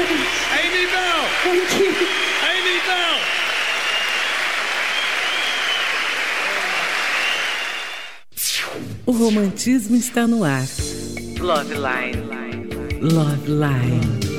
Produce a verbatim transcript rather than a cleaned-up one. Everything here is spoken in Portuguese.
Amy Bell! Thank you. Amy Bell! O romantismo está no ar. Love Line. Love Line.